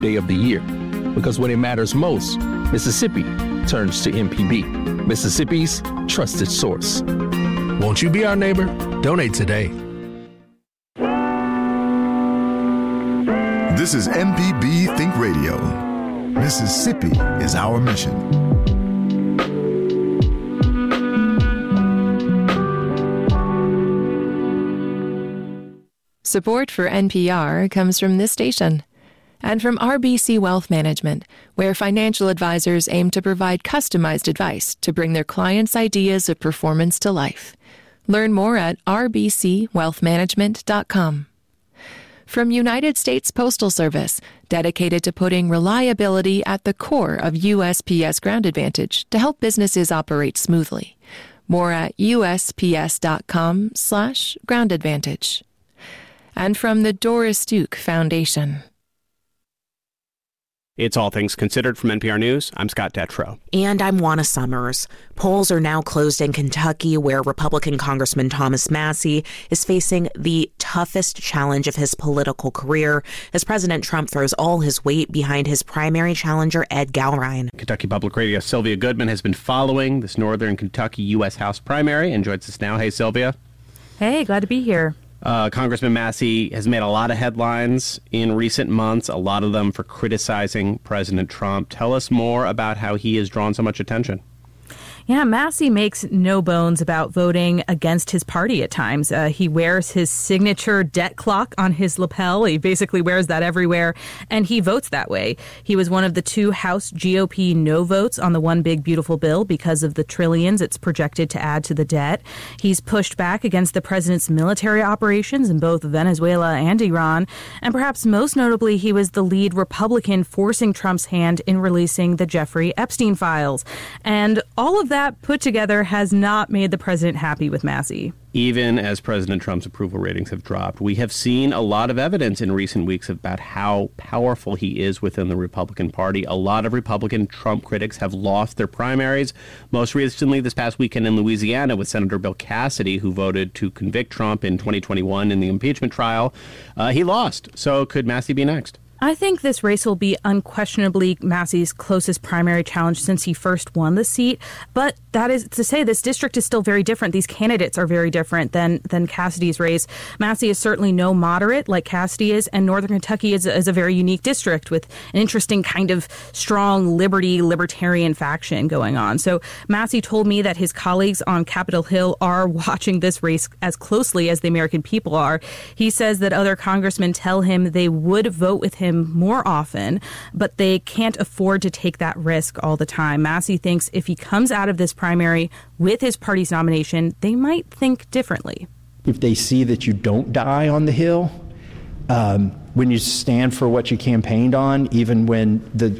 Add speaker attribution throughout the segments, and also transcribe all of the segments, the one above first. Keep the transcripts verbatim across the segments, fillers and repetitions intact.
Speaker 1: day of the year. Because when it matters most, Mississippi turns to M P B, Mississippi's trusted source.
Speaker 2: Won't you be our neighbor? Donate today.
Speaker 3: This is M P B Think Radio. Mississippi is our mission.
Speaker 4: Support for N P R comes from this station and from R B C Wealth Management, where financial advisors aim to provide customized advice to bring their clients' ideas of performance to life. Learn more at r b c wealth management dot com. From United States Postal Service, dedicated to putting reliability at the core of U S P S Ground Advantage to help businesses operate smoothly. More at u s p s dot com slash ground advantage. And from the Doris Duke Foundation.
Speaker 5: It's All Things Considered from N P R News. I'm Scott Detrow.
Speaker 6: And I'm Juana Summers. Polls are now closed in Kentucky, where Republican Congressman Thomas Massie is facing the toughest challenge of his political career as President Trump throws all his weight behind his primary challenger, Ed Gallrein.
Speaker 5: Kentucky Public Radio's Sylvia Goodman has been following this Northern Kentucky U S House primary and joins us now. Hey, Sylvia.
Speaker 7: Hey, glad to be here.
Speaker 5: Uh, Congressman Massie has made a lot of headlines in recent months, a lot of them for criticizing President Trump. Tell us more about how he has drawn so much attention.
Speaker 7: Yeah, Massie makes no bones about voting against his party at times. Uh, he wears his signature debt clock on his lapel. He basically wears that everywhere, and he votes that way. He was one of the two House G O P no votes on the One Big Beautiful Bill because of the trillions it's projected to add to the debt. He's pushed back against the president's military operations in both Venezuela and Iran, and perhaps most notably, he was the lead Republican forcing Trump's hand in releasing the Jeffrey Epstein files. And all of that put together has not made the president happy with Massie.
Speaker 5: Even as President Trump's approval ratings have dropped, we have seen a lot of evidence in recent weeks about how powerful he is within the Republican Party. A lot of Republican Trump critics have lost their primaries. Most recently this past weekend in Louisiana with Senator Bill Cassidy, who voted to convict Trump in twenty twenty-one in the impeachment trial. Uh, he lost. So could Massie be next?
Speaker 7: I think this race will be unquestionably Massie's closest primary challenge since he first won the seat. But that is to say, this district is still very different. These candidates are very different than than Cassidy's race. Massie is certainly no moderate like Cassidy is, and Northern Kentucky is, is a very unique district with an interesting kind of strong liberty, libertarian faction going on. So Massie told me that his colleagues on Capitol Hill are watching this race as closely as the American people are. He says that other congressmen tell him they would vote with him more often, but they can't afford to take that risk all the time. Massie thinks if he comes out of this primary with his party's nomination, they might think differently.
Speaker 8: If they see that you don't die on the Hill, um, when you stand for what you campaigned on, even when the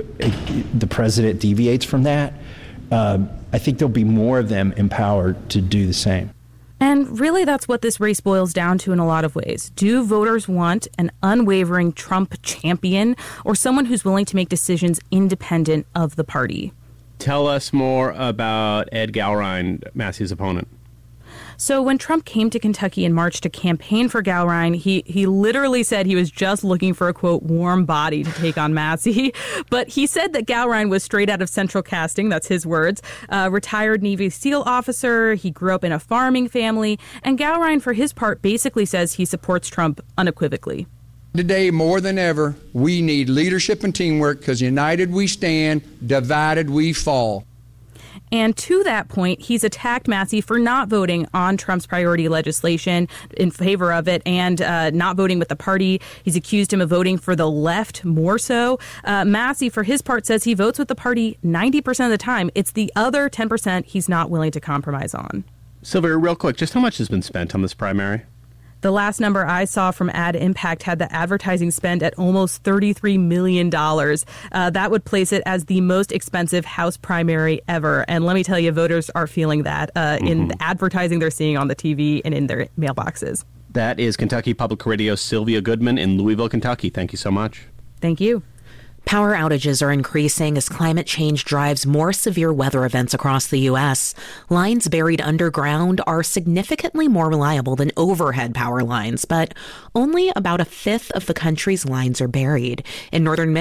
Speaker 8: the president deviates from that, um, I think there'll be more of them empowered to do the same.
Speaker 7: And really, that's what this race boils down to in a lot of ways. Do voters want an unwavering Trump champion or someone who's willing to make decisions independent of the party?
Speaker 5: Tell us more about Ed Gallrein, Massie's opponent.
Speaker 7: So when Trump came to Kentucky in March to campaign for Gallrein, he he literally said he was just looking for a, quote, warm body to take on Massie. But he said that Gallrein was straight out of Central Casting, that's his words, a retired Navy SEAL officer. He grew up in a farming family. And Gallrein, for his part, basically says he supports Trump unequivocally.
Speaker 9: Today, more than ever, we need leadership and teamwork because united we stand, divided we fall.
Speaker 7: And to that point, he's attacked Massie for not voting on Trump's priority legislation in favor of it and uh, not voting with the party. He's accused him of voting for the left more so. Uh, Massie, for his part, says he votes with the party ninety percent of the time. It's the other ten percent he's not willing to compromise on.
Speaker 5: Sylvia, real quick, just how much has been spent on this primary?
Speaker 7: The last number I saw from Ad Impact had the advertising spend at almost thirty-three million dollars. Uh, that would place it as the most expensive House primary ever. And let me tell you, voters are feeling that uh, mm-hmm. in the advertising they're seeing on the T V and in their mailboxes.
Speaker 5: That is Kentucky Public Radio's Sylvia Goodman in Louisville, Kentucky. Thank you so much.
Speaker 7: Thank you.
Speaker 6: Power outages are increasing as climate change drives more severe weather events across the U S. Lines buried underground are significantly more reliable than overhead power lines, but only about a fifth of the country's lines are buried. In northern